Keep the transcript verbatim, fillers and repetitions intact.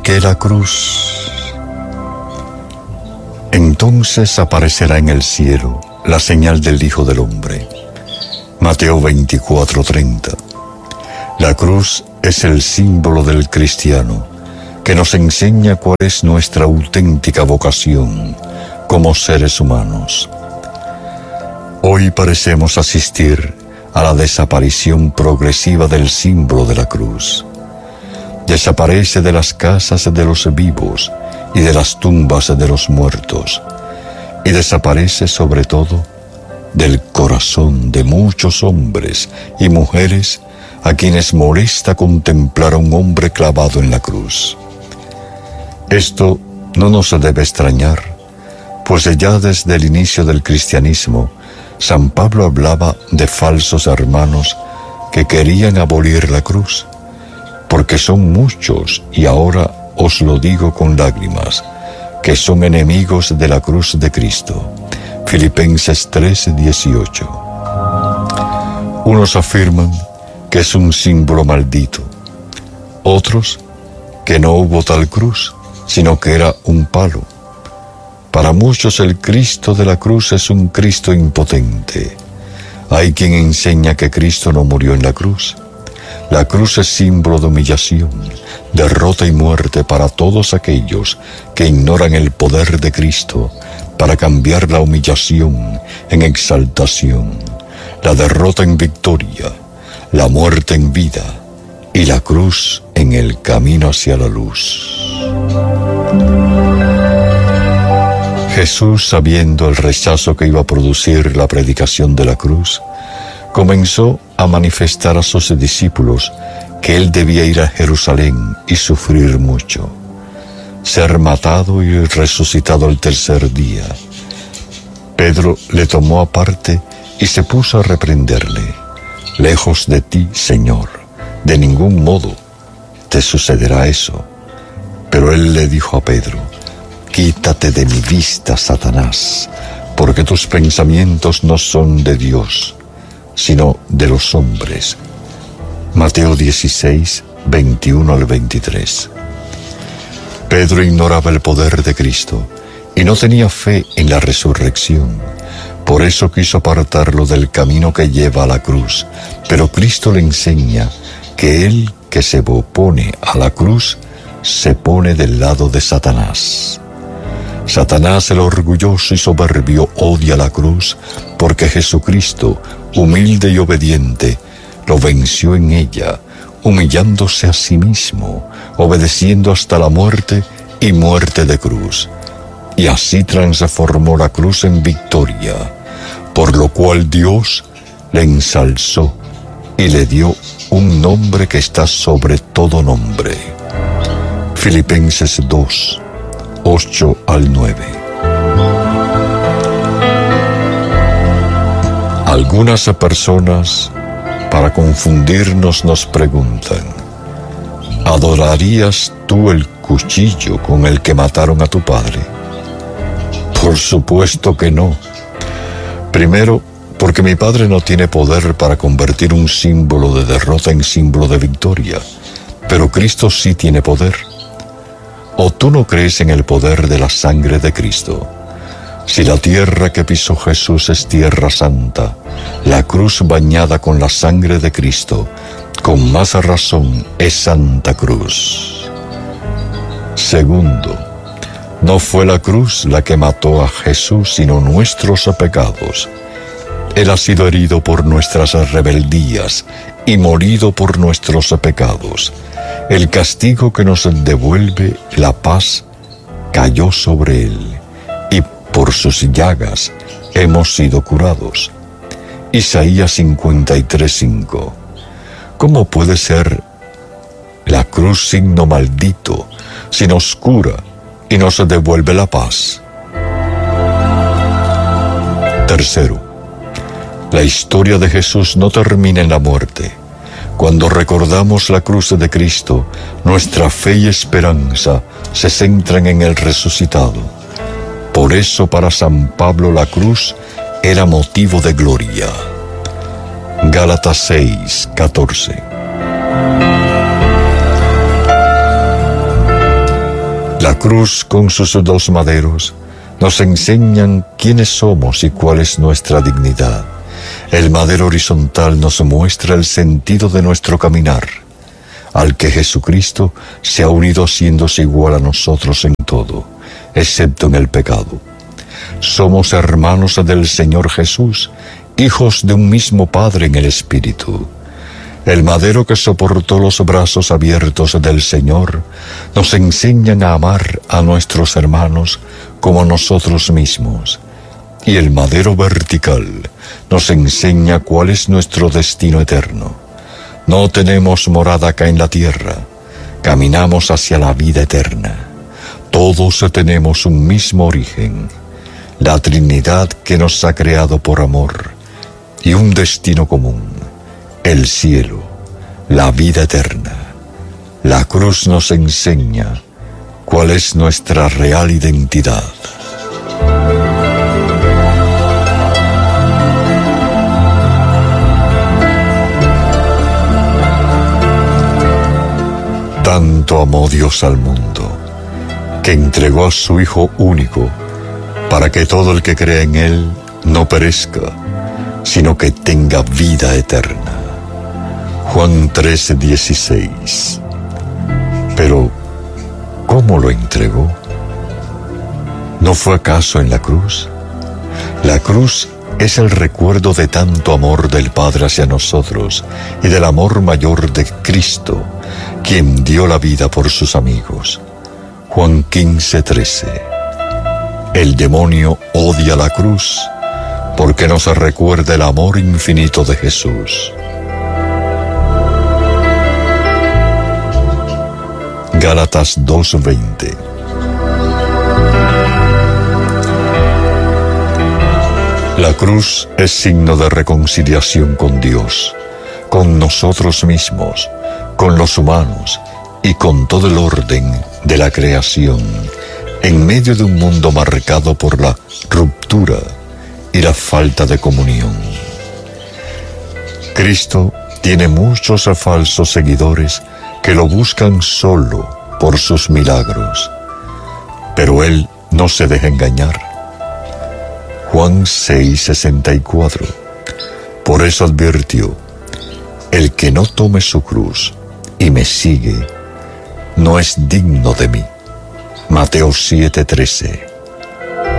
qué la cruz? Entonces aparecerá en el cielo la señal del Hijo del Hombre. Mateo veinticuatro treinta. La cruz es el símbolo del cristiano, que nos enseña cuál es nuestra auténtica vocación como seres humanos. Hoy parecemos asistir a la desaparición progresiva del símbolo de la cruz. Desaparece de las casas de los vivos y de las tumbas de los muertos, y desaparece sobre todo del corazón de muchos hombres y mujeres a quienes molesta contemplar a un hombre clavado en la cruz. Esto no nos debe extrañar, pues ya desde el inicio del cristianismo, San Pablo hablaba de falsos hermanos que querían abolir la cruz, porque son muchos, y ahora os lo digo con lágrimas, que son enemigos de la cruz de Cristo. Filipenses tres dieciocho. Unos afirman que es un símbolo maldito, otros que no hubo tal cruz, sino que era un palo. Para muchos el Cristo de la cruz es un Cristo impotente. Hay quien enseña que Cristo no murió en la cruz. La cruz es símbolo de humillación, derrota y muerte para todos aquellos que ignoran el poder de Cristo para cambiar la humillación en exaltación, la derrota en victoria, la muerte en vida y la cruz en el camino hacia la luz. Jesús, sabiendo el rechazo que iba a producir la predicación de la cruz, comenzó a manifestar a sus discípulos que él debía ir a Jerusalén y sufrir mucho, ser matado y resucitado el tercer día. Pedro le tomó aparte y se puso a reprenderle: lejos de ti, Señor, de ningún modo te sucederá eso. Pero él le dijo a Pedro: quítate de mi vista, Satanás, porque tus pensamientos no son de Dios, sino de los hombres. Mateo dieciséis, veintiuno al veintitrés. Pedro ignoraba el poder de Cristo y no tenía fe en la resurrección. Por eso quiso apartarlo del camino que lleva a la cruz. Pero Cristo le enseña que él que se opone a la cruz se pone del lado de Satanás. Satanás, el orgulloso y soberbio, odia la cruz porque Jesucristo, humilde y obediente, lo venció en ella, humillándose a sí mismo, obedeciendo hasta la muerte y muerte de cruz. Y así transformó la cruz en victoria, por lo cual Dios le ensalzó y le dio un nombre que está sobre todo nombre. Filipenses dos, ocho al nueve. Algunas personas, para confundirnos, nos preguntan: ¿adorarías tú el cuchillo con el que mataron a tu padre? Por supuesto que no. Primero, porque mi padre no tiene poder para convertir un símbolo de derrota en símbolo de victoria, pero Cristo sí tiene poder. ¿O tú no crees en el poder de la sangre de Cristo? Si la tierra que pisó Jesús es tierra santa, la cruz bañada con la sangre de Cristo, con más razón es Santa Cruz. Segundo, no fue la cruz la que mató a Jesús, sino nuestros pecados. Él ha sido herido por nuestras rebeldías y morido por nuestros pecados. El castigo que nos devuelve la paz cayó sobre él, y por sus llagas hemos sido curados. Isaías cincuenta y tres, cinco. ¿Cómo puede ser la cruz signo maldito si nos cura y nos devuelve la paz? Tercero, la historia de Jesús no termina en la muerte. Cuando recordamos la cruz de Cristo, nuestra fe y esperanza se centran en el resucitado. Por eso para San Pablo la cruz era motivo de gloria. Gálatas seis, catorce. La cruz con sus dos maderos nos enseñan quiénes somos y cuál es nuestra dignidad. El madero horizontal nos muestra el sentido de nuestro caminar, al que Jesucristo se ha unido haciéndose igual a nosotros en todo, excepto en el pecado. Somos hermanos del Señor Jesús, hijos de un mismo Padre en el Espíritu. El madero que soportó los brazos abiertos del Señor nos enseñan a amar a nuestros hermanos como a nosotros mismos. Y el madero vertical nos enseña cuál es nuestro destino eterno. No tenemos morada acá en la tierra, caminamos hacia la vida eterna. Todos tenemos un mismo origen, la Trinidad que nos ha creado por amor, y un destino común, el cielo, la vida eterna. La cruz nos enseña cuál es nuestra real identidad. Tanto amó Dios al mundo, que entregó a su Hijo único, para que todo el que cree en Él no perezca, sino que tenga vida eterna. Juan trece, dieciséis. Pero, ¿cómo lo entregó? ¿No fue acaso en la cruz? La cruz es el recuerdo de tanto amor del Padre hacia nosotros y del amor mayor de Cristo, quien dio la vida por sus amigos. Juan quince, trece. El demonio odia la cruz porque nos recuerda el amor infinito de Jesús. Gálatas dos, veinte. La cruz es signo de reconciliación con Dios, con nosotros mismos, con los humanos y con todo el orden de la creación, en medio de un mundo marcado por la ruptura y la falta de comunión. Cristo tiene muchos falsos seguidores que lo buscan solo por sus milagros, pero Él no se deja engañar. Juan seis, sesenta y cuatro. Por eso advirtió: el que no tome su cruz y me sigue, no es digno de mí. Mateo siete, trece.